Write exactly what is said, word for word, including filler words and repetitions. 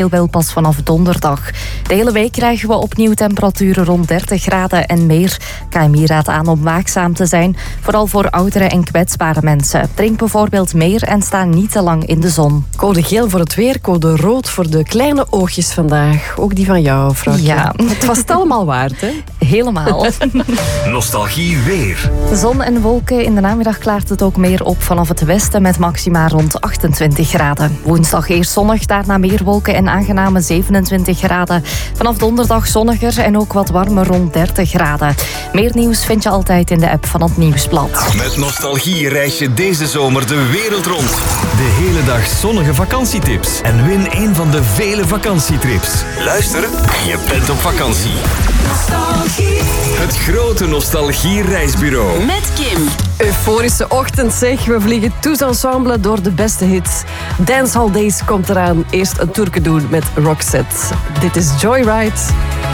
wel pas vanaf donderdag. De hele week krijgen we opnieuw temperaturen rond dertig graden en meer. K M I raadt aan om waakzaam te zijn, vooral voor oudere en kwetsbare mensen. Drink bijvoorbeeld meer en sta niet te lang in de zon. Code geel voor het weer, code rood voor de kleine oogjes vandaag. Ook die van jou, vrouwtje. Ja. Het was het allemaal waard, hè? Helemaal. Nostalgie weer. Zon en wolken. In de namiddag klaart het ook meer op vanaf het westen met maxima rond achtentwintig graden. Woensdag eerst zonnig, daarna meer wolken en aangename zevenentwintig graden. Vanaf donderdag zonniger en ook wat warmer rond dertig graden. Meer nieuws vind je altijd in de app van het Nieuwsblad. Met Nostalgie reis je deze zomer de wereld rond. De hele dag zonnige vakantietips. En win een van de vele vakantietrips. Luister en je bent op vakantie. Nostalgie. Het grote Nostalgie reisbureau. Met Kim. Euforische ochtend zeg. We vliegen tous ensemble door de beste hits. Dancehall Days komt eraan. Eerst een tourke doen met Roxette. Dit is Joyride.